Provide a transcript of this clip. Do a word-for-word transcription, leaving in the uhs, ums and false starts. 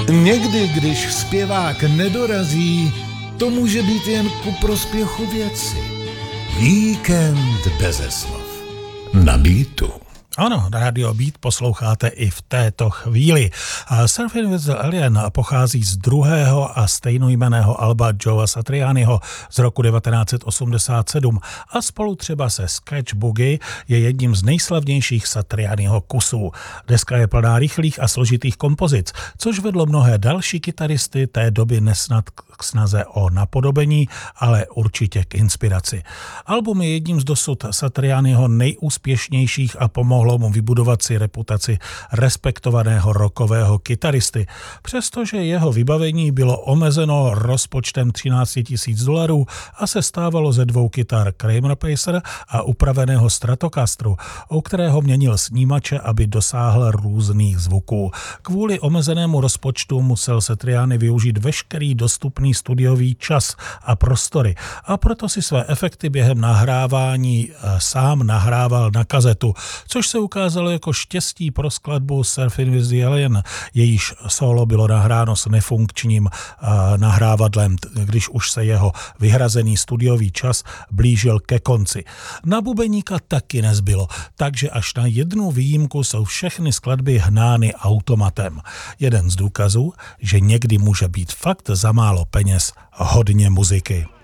Někdy, když zpěvák nedorazí, to může být jen ku prospěchu věci. Víkend beze slov. Na Beatu. Ano, Radio Beat posloucháte i v této chvíli. Surfing with the Alien pochází z druhého a stejnojmenného alba Joea Satrianiho z roku devatenáct set osmdesát sedm a spolu třeba se Sketch Boogie je jedním z nejslavnějších Satrianiho kusů. Deska je plná rychlých a složitých kompozic, což vedlo mnohé další kytaristy té doby nesnad k snaze o napodobení, ale určitě k inspiraci. Album je jedním z dosud Satrianiho nejúspěšnějších a pomohlo mu vybudovat si reputaci respektovaného rockového kytaristy, přestože jeho vybavení bylo omezeno rozpočtem třináct tisíc dolarů a se stávalo ze dvou kytar Kramer Pacer a upraveného Stratocastru, u kterého měnil snímače, aby dosáhl různých zvuků. Kvůli omezenému rozpočtu musel Satriani využít veškerý dostupný studiový čas a prostory a proto si své efekty během nahrávání sám nahrával na kazetu, což se ukázalo jako štěstí pro skladbu Surfing with the Alien. Jejíž solo bylo nahráno s nefunkčním uh, nahrávadlem, když už se jeho vyhrazený studiový čas blížil ke konci. Na bubeníka taky nezbylo, takže až na jednu výjimku jsou všechny skladby hnány automatem. Jeden z důkazů, že někdy může být fakt za málo peněz hodně muziky.